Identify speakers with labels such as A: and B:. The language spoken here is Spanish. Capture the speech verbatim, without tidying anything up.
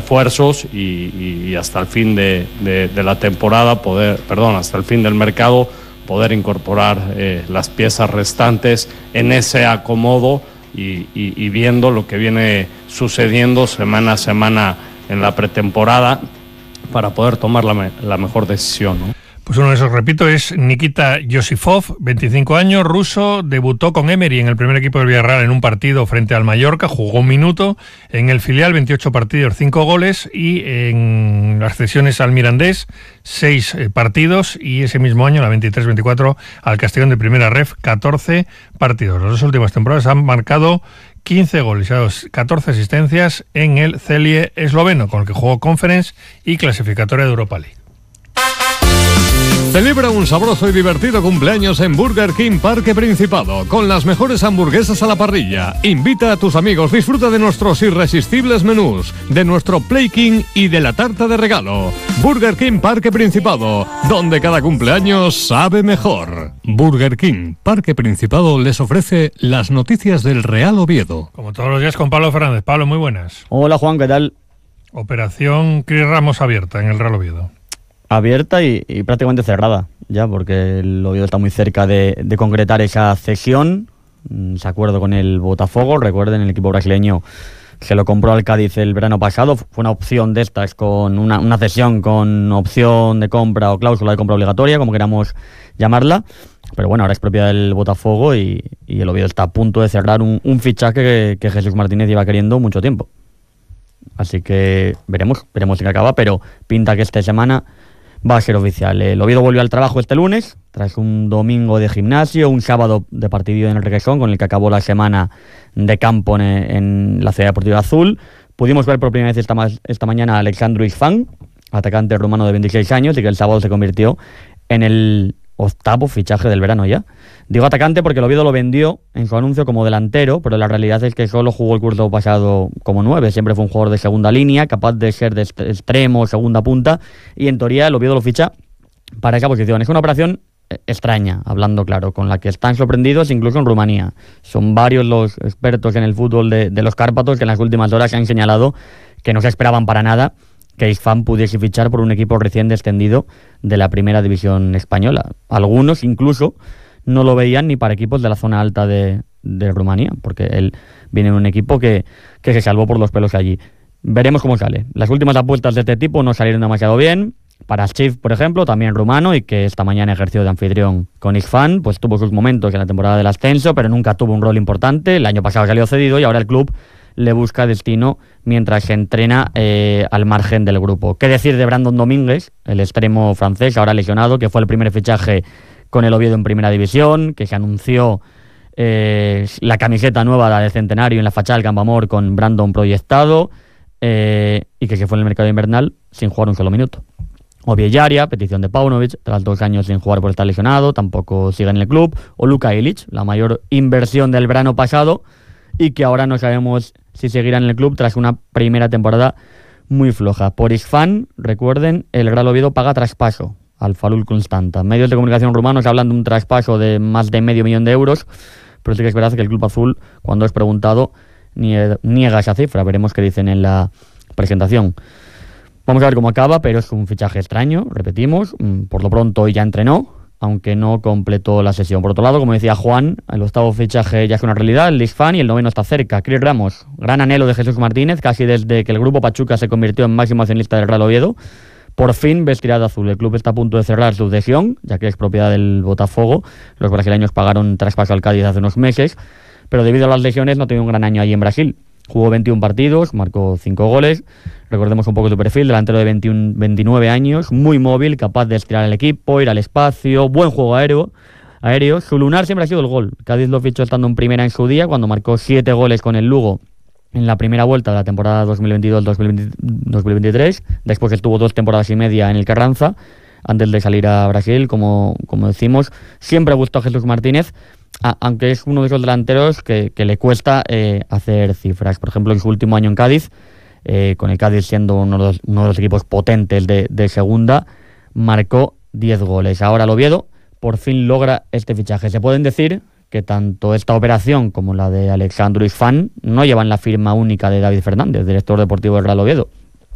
A: refuerzos y, y hasta el fin de, de, de la temporada poder, perdón, hasta el fin del mercado poder incorporar eh, las piezas restantes en ese acomodo y, y, y viendo lo que viene sucediendo semana a semana en la pretemporada para poder tomar la, me, la mejor decisión, ¿no?
B: Pues uno de esos, repito, es Nikita Yosifov, veinticinco años, ruso, debutó con Emery en el primer equipo del Villarreal en un partido frente al Mallorca, jugó un minuto, en el filial veintiocho partidos, cinco goles, y en las cesiones al Mirandés, seis eh, partidos, y ese mismo año, la veintitrés veinticuatro, al Castellón de Primera Ref, catorce partidos. Las dos últimas temporadas han marcado quince goles, catorce asistencias en el Celje esloveno, con el que jugó Conference y clasificatoria de Europa League.
C: Celebra un sabroso y divertido cumpleaños en Burger King Parque Principado, con las mejores hamburguesas a la parrilla. Invita a tus amigos, disfruta de nuestros irresistibles menús, de nuestro Play King y de la tarta de regalo. Burger King Parque Principado, donde cada cumpleaños sabe mejor. Burger King Parque Principado les ofrece las noticias del Real Oviedo.
B: Como todos los días con Pablo Fernández. Pablo, muy buenas.
D: Hola Juan, ¿qué tal?
B: Operación Cris Ramos abierta en el Real Oviedo.
D: Abierta y, y prácticamente cerrada, ya, porque el Oviedo está muy cerca de, de concretar esa cesión. Se acuerdo con el Botafogo, recuerden, el equipo brasileño se lo compró al Cádiz el verano pasado. Fue una opción de estas, con una, una cesión con opción de compra o cláusula de compra obligatoria, como queramos llamarla. Pero bueno, ahora es propiedad del Botafogo y, y el Oviedo está a punto de cerrar un, un fichaje que, que Jesús Martínez lleva queriendo mucho tiempo. Así que veremos, veremos si acaba, pero pinta que esta semana va a ser oficial. El Oviedo volvió al trabajo este lunes, tras un domingo de gimnasio, un sábado de partido en el Requesón, con el que acabó la semana de campo en, en la Ciudad Deportiva Azul. Pudimos ver por primera vez esta, esta mañana a Alexandru Isfan, atacante rumano de veintiséis años, y que el sábado se convirtió en el octavo fichaje del verano ya. Digo atacante porque el Oviedo lo vendió en su anuncio como delantero, pero la realidad es que solo jugó el curso pasado como nueve. Siempre fue un jugador de segunda línea, capaz de ser de extremo, segunda punta, y en teoría el Oviedo lo ficha para esa posición. Es una operación extraña, hablando claro, con la que están sorprendidos incluso en Rumanía. Son varios los expertos en el fútbol de, de los Cárpatos que en las últimas horas han señalado que no se esperaban para nada que Isfan pudiese fichar por un equipo recién descendido de la primera división española. Algunos incluso no lo veían ni para equipos de la zona alta de, de Rumanía, porque él viene en un equipo que, que se salvó por los pelos allí. Veremos cómo sale. Las últimas apuestas de este tipo no salieron demasiado bien. Para Schiff, por ejemplo, también rumano, y que esta mañana ejerció de anfitrión con Isfan, pues tuvo sus momentos en la temporada del ascenso, pero nunca tuvo un rol importante. El año pasado salió cedido y ahora el club le busca destino mientras se entrena eh, al margen del grupo. ¿Qué decir de Brandon Domínguez, el extremo francés, ahora lesionado, que fue el primer fichaje con el Oviedo en primera división, que se anunció eh, la camiseta nueva, la del centenario, en la fachada del Campo Amor con Brandon proyectado, eh, y que se fue en el mercado invernal sin jugar un solo minuto? Obiellaria, petición de Paunovic, tras dos años sin jugar por estar lesionado, tampoco sigue en el club. O Luka Ilic, la mayor inversión del verano pasado, y que ahora no sabemos si seguirá en el club tras una primera temporada muy floja. Por Isfan, recuerden, el Real Oviedo paga traspaso al Falul Constanta. Medios de comunicación rumanos hablan de un traspaso de más de medio millón de euros, pero sí que es verdad que el club azul, cuando es preguntado, niega esa cifra. Veremos qué dicen en la presentación. Vamos a ver cómo acaba, pero es un fichaje extraño, repetimos. Por lo pronto ya entrenó, aunque no completó la sesión. Por otro lado, como decía Juan, el octavo fichaje ya es una realidad, el Isfan, y el noveno está cerca. Cris Ramos, gran anhelo de Jesús Martínez, casi desde que el Grupo Pachuca se convirtió en máximo accionista del Real Oviedo. Por fin vestirá de azul. El club está a punto de cerrar su cesión, ya que es propiedad del Botafogo. Los brasileños pagaron traspaso al Cádiz hace unos meses, pero debido a las lesiones no ha tenido un gran año allí en Brasil. Jugó veintiún partidos, marcó cinco goles. Recordemos un poco su perfil, delantero de veintiuno, veintinueve años, muy móvil, capaz de estirar el equipo, ir al espacio, buen juego aéreo. aéreo. Su lunar siempre ha sido el gol. Cádiz lo fichó estando en primera en su día, cuando marcó siete goles con el Lugo en la primera vuelta de la temporada dos mil veintidós dos mil veintitrés. Después estuvo dos temporadas y media en el Carranza, antes de salir a Brasil, como, como decimos. Siempre gustó a Jesús Martínez, a, aunque es uno de esos delanteros que, que le cuesta eh, hacer cifras. Por ejemplo, en su último año en Cádiz, eh, con el Cádiz siendo uno de los, uno de los equipos potentes de, de segunda, marcó diez goles. Ahora el Oviedo por fin logra este fichaje. Se pueden decir que tanto esta operación como la de Alexandru Isfan no llevan la firma única de David Fernández, director deportivo del Real Oviedo.